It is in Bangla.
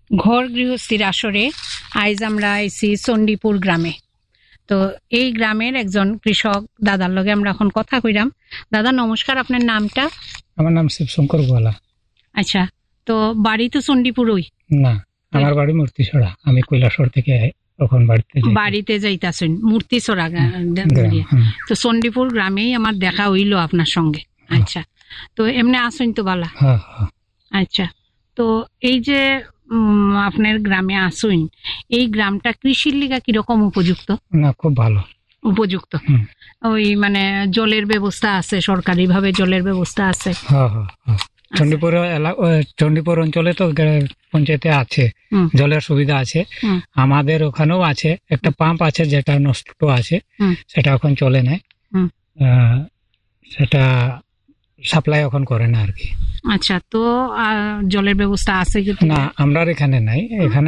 ঘর গৃহস্থির আসরে আইজ আমরা আইছি চণ্ডীপুর গ্রামে। তো এই গ্রামের একজন কৃষক দাদার লগে আমরা এখন কথা কইরাম। দাদা নমস্কার, আপনার নামটা? আমার নাম শিবশঙ্কর গোয়ালা। আচ্ছা, তো বাড়ি তো চণ্ডীপুরই? না, আমার বাড়ি মূর্তিছড়া। আমি কৈলাসহর থেকে তখন বাড়িতে যাইতাছেন মূর্তিছড়া। তো চণ্ডীপুর গ্রামেই আমার দেখা হইলো আপনার সঙ্গে। আচ্ছা, তো এমনি আসুন তো বালা? আচ্ছা, তো এই যে আপনার গ্রামে আসুন, এই গ্রামটা কৃষির লিগা কিরকম উপযুক্ত? না, খুব ভালো উপযুক্ত। ওই মানে জলের ব্যবস্থা আছে, সরকারি ভাবে জলের ব্যবস্থা আছে? চণ্ডীপুর অঞ্চলে তো পঞ্চায়েতে আছে, জলের সুবিধা আছে। আমাদের ওখানেও আছে, একটা পাম্প আছে যেটা নষ্ট আছে, সেটা এখন চলে না, সেটা সাপ্লাই এখন করে না আর কি। আচ্ছা, তো জলের ব্যবস্থা আছে কি? না, আমরা এখানে নাই, এখানে